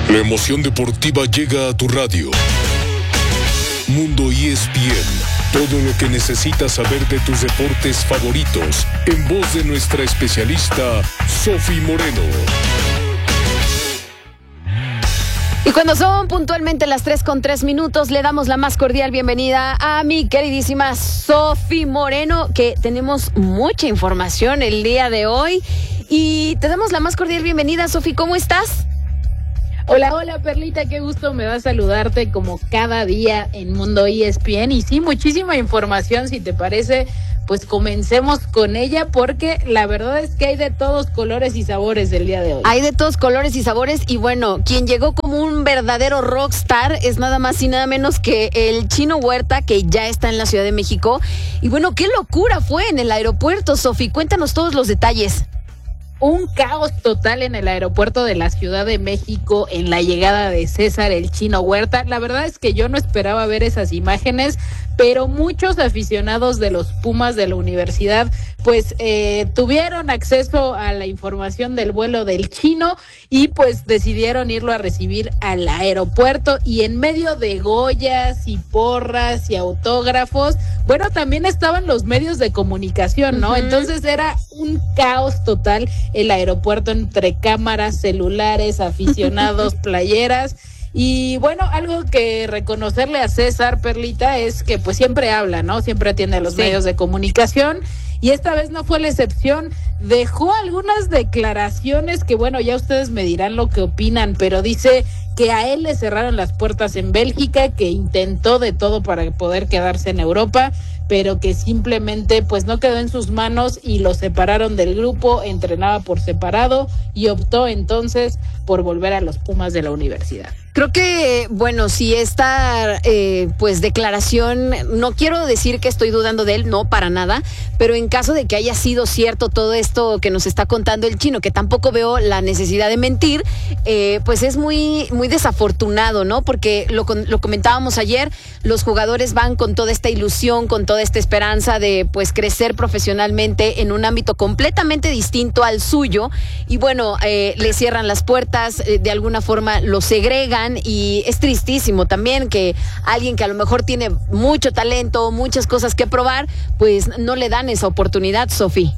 La emoción deportiva llega a tu radio. Mundo ESPN. Todo lo que necesitas saber de tus deportes favoritos, en voz de nuestra especialista, Sofi Moreno. Y cuando son puntualmente las 3:03, le damos la más cordial bienvenida a mi queridísima Sofi Moreno, que tenemos mucha información el día de hoy. Y te damos la más cordial bienvenida, Sofi, ¿cómo estás? Hola, Perlita, qué gusto me va a saludarte como cada día en Mundo ESPN. Y sí, muchísima información, si te parece, pues comencemos con ella, porque la verdad es que hay de todos colores y sabores el día de hoy. Hay de todos colores y sabores, y bueno, quien llegó como un verdadero rockstar es nada más y nada menos que el Chino Huerta, que ya está en la Ciudad de México. Y bueno, qué locura fue en el aeropuerto, Sofi, cuéntanos todos los detalles. Un caos total en el aeropuerto de la Ciudad de México en la llegada de César el Chino Huerta. La verdad es que yo no esperaba ver esas imágenes, pero muchos aficionados de los Pumas de la universidad pues tuvieron acceso a la información del vuelo del Chino y pues decidieron irlo a recibir al aeropuerto, y en medio de goyas y porras y autógrafos, bueno, también estaban los medios de comunicación, ¿no? Entonces era un caos total el aeropuerto, entre cámaras, celulares, aficionados, playeras. Y bueno, algo que reconocerle a César, Perlita, es que pues siempre habla, ¿no? Siempre atiende a los medios de comunicación, y esta vez no fue la excepción. Dejó algunas declaraciones que, bueno, ya ustedes me dirán lo que opinan, pero dice que a él le cerraron las puertas en Bélgica, que intentó de todo para poder quedarse en Europa, pero que simplemente pues no quedó en sus manos y lo separaron del grupo, entrenaba por separado y optó entonces por volver a los Pumas de la universidad. Creo que, bueno, si esta pues declaración, no quiero decir que estoy dudando de él, no, para nada, pero en caso de que haya sido cierto todo esto que nos está contando el Chino, que tampoco veo la necesidad de mentir, pues es muy desafortunado, ¿no? Porque lo comentábamos ayer, los jugadores van con toda esta ilusión, con toda esta esperanza de pues crecer profesionalmente en un ámbito completamente distinto al suyo, y bueno, le cierran las puertas, de alguna forma lo segregan. Y es tristísimo también que alguien que a lo mejor tiene mucho talento, muchas cosas que probar, pues no le dan esa oportunidad, Sofi.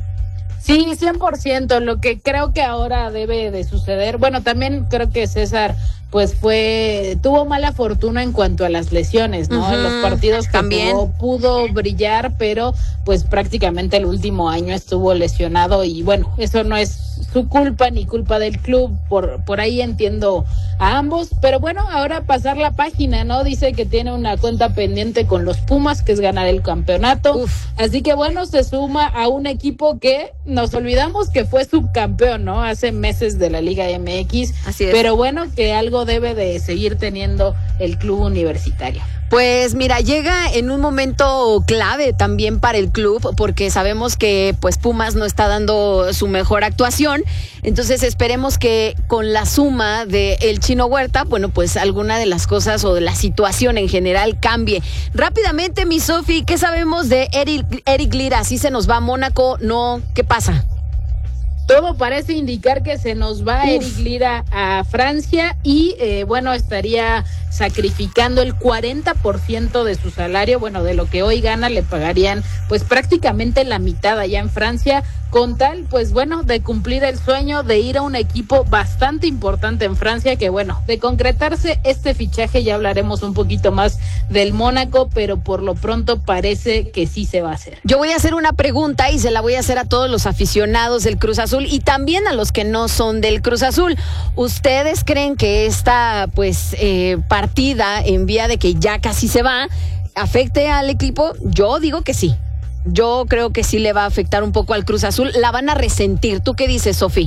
Sí, 100%. Lo que creo que ahora debe de suceder, bueno, también creo que César pues tuvo mala fortuna en cuanto a las lesiones, ¿no? En los partidos que también pudo brillar, pero pues prácticamente el último año estuvo lesionado, y bueno, eso no es su culpa ni culpa del club, por ahí entiendo a ambos, pero bueno, ahora pasar la página, ¿no? Dice que tiene una cuenta pendiente con los Pumas, que es ganar el campeonato. Así que bueno, se suma a un equipo que nos olvidamos que fue subcampeón, ¿no? Hace meses de la Liga MX. Así es. Pero bueno, que algo debe de seguir teniendo el club universitario. Pues mira, llega en un momento clave también para el club, porque sabemos que pues Pumas no está dando su mejor actuación. Entonces esperemos que con la suma de el Chino Huerta, bueno, pues alguna de las cosas o de la situación en general cambie. Rápidamente, mi Sofi, ¿qué sabemos de Eric Lira? ¿Sí se nos va a Mónaco? ¿No? ¿Qué pasa? Todo parece indicar que se nos va Eric Lira a Francia, y bueno, estaría sacrificando el 40% de su salario. Bueno, de lo que hoy gana le pagarían pues prácticamente la mitad allá en Francia, con tal pues bueno de cumplir el sueño de ir a un equipo bastante importante en Francia, que bueno, de concretarse este fichaje ya hablaremos un poquito más del Mónaco, pero por lo pronto parece que sí se va a hacer. Yo voy a hacer una pregunta y se la voy a hacer a todos los aficionados del Cruz Azul y también a los que no son del Cruz Azul. ¿Ustedes creen que esta pues partida en vía de que ya casi se va afecte al equipo? Yo digo que sí. Yo creo que sí le va a afectar un poco al Cruz Azul. La van a resentir. ¿Tú qué dices, Sofi?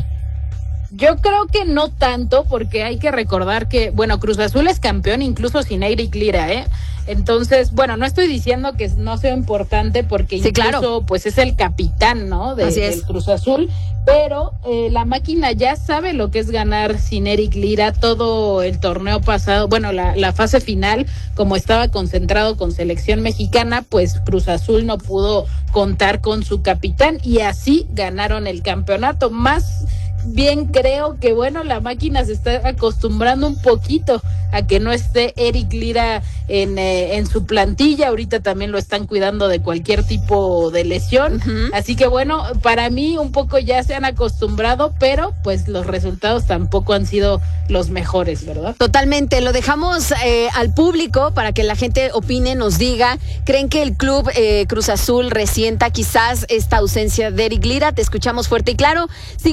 Yo creo que no tanto, porque hay que recordar que, bueno, Cruz Azul es campeón incluso sin Eric Lira, ¿eh? Entonces, bueno, no estoy diciendo que no sea importante, porque sí, incluso, claro, pues es el capitán, ¿no? Del Cruz Azul, pero la máquina ya sabe lo que es ganar sin Eric Lira. Todo el torneo pasado, bueno, la fase final, como estaba concentrado con selección mexicana, pues Cruz Azul no pudo contar con su capitán y así ganaron el campeonato. Más bien creo que, bueno, la máquina se está acostumbrando un poquito a que no esté Eric Lira en su plantilla. Ahorita también lo están cuidando de cualquier tipo de lesión. Así que, bueno, para mí un poco ya se han acostumbrado, pero pues los resultados tampoco han sido los mejores, ¿verdad? Totalmente, lo dejamos al público para que la gente opine, nos diga. ¿Creen que el club Cruz Azul resienta quizás esta ausencia de Eric Lira? Te escuchamos fuerte y claro,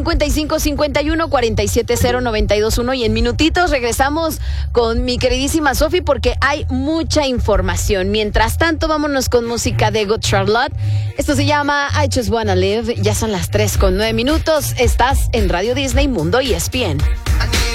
5551-470-921, y en minutitos regresamos con mi queridísima Sofi porque hay mucha información. Mientras tanto, vámonos con música de Good Charlotte. Esto se llama I Just Wanna Live. Ya son las 3:09. Estás en Radio Disney Mundo ESPN.